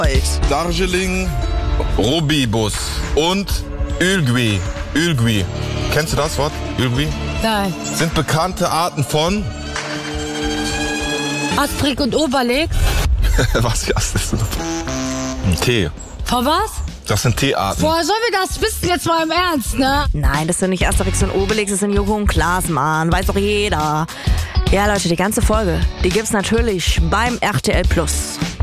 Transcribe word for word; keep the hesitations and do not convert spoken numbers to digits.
Darjeeling, Rooibos und Uruguay. Uruguay. Kennst du das Wort? Uruguay? Nein. Sind bekannte Arten von... Asterix und Obelix? Was ist das? Ein Tee. Von was? Das sind Teearten. Woher sollen wir das wissen jetzt mal im Ernst, ne? Nein, das sind nicht Asterix und Obelix, das sind Joko und Klaas, Mann. Weiß doch jeder. Ja, Leute, die ganze Folge, die gibt's natürlich beim R T L Plus.